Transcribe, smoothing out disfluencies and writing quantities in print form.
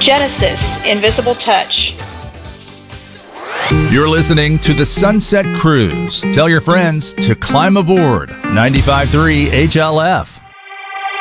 Genesis, Invisible Touch. You're listening to the Sunset Cruise. Tell your friends to climb aboard 95.3 HLF.